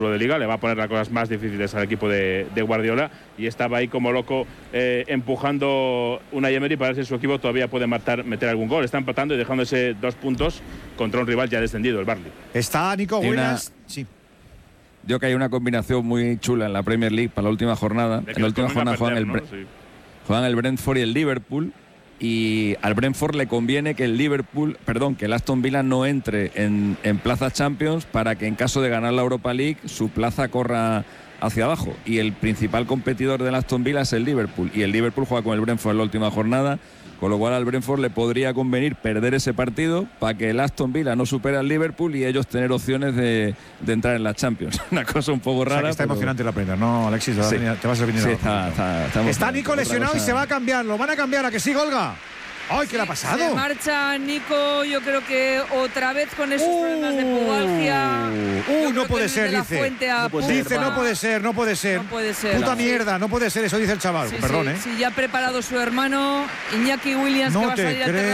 de Liga, le va a poner las cosas más difíciles al equipo de Guardiola, y estaba ahí como loco empujando Unai Emery para ver si su equipo todavía puede meter algún gol. Está empatando y dejándose 2 puntos contra un rival ya descendido, el Burnley. Está Nico Williams. Sí. Yo que hay una combinación muy chula en la Premier League para la última jornada. En la última jornada juegan el Brentford y el Liverpool. Y al Brentford le conviene que el Aston Villa no entre en plaza Champions, para que en caso de ganar la Europa League su plaza corra hacia abajo. Y el principal competidor del Aston Villa es el Liverpool. Y el Liverpool juega con el Brentford en la última jornada, con lo cual al Brentford le podría convenir perder ese partido para que el Aston Villa no supere al Liverpool y ellos tener opciones de entrar en la Champions. Una cosa un poco rara. O sea, que está emocionante la Premier, ¿no, Alexis? Sí. Te vas a venir. Sí, está Nico lesionado y se va a cambiar. Lo van a cambiar, ¿a que sí, Olga? ¡Ay, qué le ha pasado! Se marcha Nico, yo creo que otra vez con esos problemas de pubalgia. No puede ser, dice. No puede ser. No puede ser. Puta mierda, no puede ser, eso dice el chaval. Sí, Perdón, sí, sí, ya ha preparado su hermano Iñaki Williams, que va a salir al.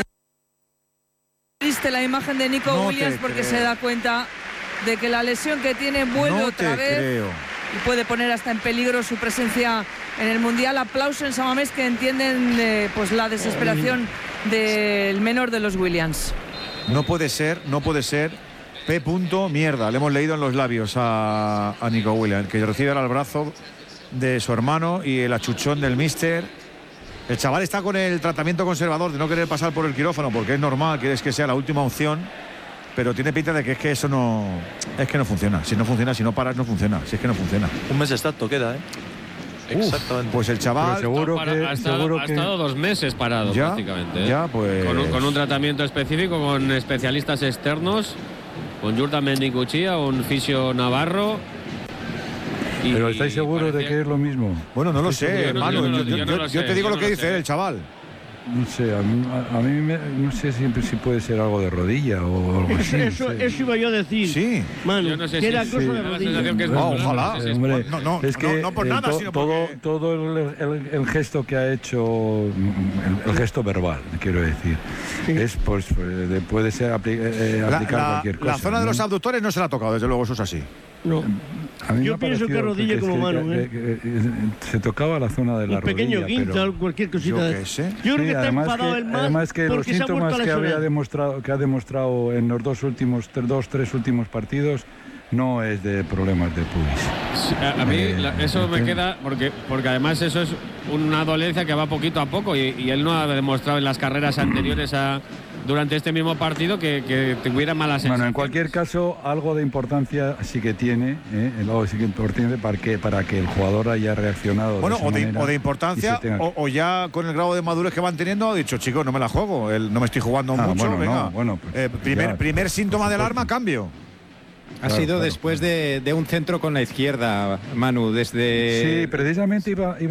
Triste la imagen de Nico Williams porque se da cuenta de que la lesión que tiene vuelve otra vez. Y puede poner hasta en peligro su presencia en el Mundial. Aplauso en San Mamés, que entienden pues la desesperación del menor de los Williams. No puede ser. P. mierda, le hemos leído en los labios a Nico Williams, que recibe ahora el brazo de su hermano y el achuchón del míster. El chaval está con el tratamiento conservador de no querer pasar por el quirófano, porque es normal, quieres que sea la última opción. Pero tiene pinta de que es que eso no funciona. Si no paras, no funciona. Si es que no funciona. Un mes exacto queda, ¿eh? Exactamente. Pues el chaval ha estado 2 meses parado prácticamente. Ya, pues. Con un tratamiento específico, con especialistas externos, con Jurda Mendicuchía, un fisio navarro. Pero ¿estáis seguros de que es lo mismo? Bueno, no lo sé, hermano. Yo te digo lo que dice el chaval. No sé, a mí no sé siempre si puede ser algo de rodilla o algo así. Eso iba yo a decir. Sí. Manu, no sé que era cosa de rodilla. Ojalá. Hombre, es que no por nada, sino todo el gesto que ha hecho, el gesto verbal, quiero decir, es pues puede ser aplicar cualquier cosa. La zona de los abductores no se la ha tocado, desde luego, eso es así. No. Yo pienso que rodilla como Manu, se tocaba la zona de la rodilla. Un pequeño guincho, cualquier cosita. Yo creo que está enfadado el más. Además que los síntomas que ha demostrado en los 3 últimos partidos no es de problemas de pubis. Sí, a mí eso me queda porque además eso es una dolencia que va poquito a poco y él no ha demostrado en las carreras anteriores durante este mismo partido que tuviera malas sensaciones. Bueno, en cualquier caso, algo de importancia sí que tiene, algo sí que importante para que el jugador haya reaccionado. Bueno, o de importancia, o ya con el grado de madurez que van teniendo, ha dicho, chicos, no me la juego, no me estoy jugando mucho, venga. Primer síntoma de alarma, cambio. Ha sido después de un centro con la izquierda, Manu, desde... Sí, precisamente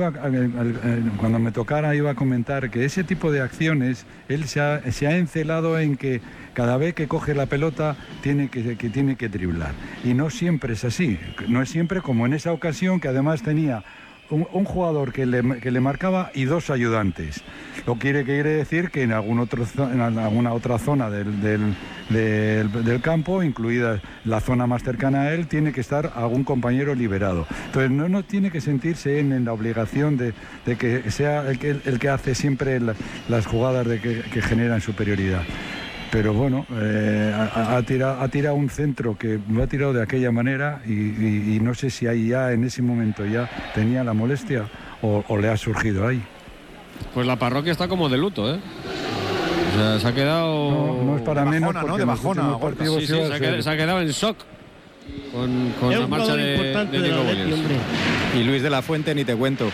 cuando me tocara iba a comentar que ese tipo de acciones, él se ha encelado en que cada vez que coge la pelota tiene que driblar. Y no siempre es así, no es siempre como en esa ocasión, que además tenía un jugador que le marcaba y 2 ayudantes. Lo quiere decir que en alguna otra zona del campo, incluida la zona más cercana a él, tiene que estar algún compañero liberado. Entonces no tiene que sentirse en la obligación de que sea el que hace siempre las jugadas que generan superioridad. Pero bueno, ha tirado un centro que lo ha tirado de aquella manera y no sé si ahí ya en ese momento ya tenía la molestia o le ha surgido ahí. Pues la parroquia está como de luto, ¿eh? O sea, se ha quedado... No es para menos, de bajona. Sí, se ha quedado en shock con la marcha de Nico Williams. Y Luis de la Fuente ni te cuento.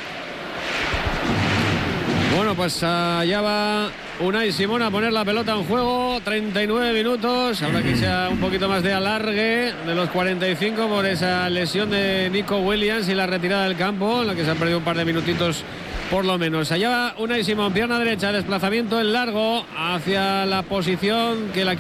Bueno, pues allá va Unai Simón a poner la pelota en juego. 39 minutos. Habrá que sea un poquito más de alargue de los 45 por esa lesión de Nico Williams y la retirada del campo, en la que se han perdido un par de minutitos por lo menos. Allá va Unai Simón, pierna derecha, desplazamiento en largo hacia la posición que la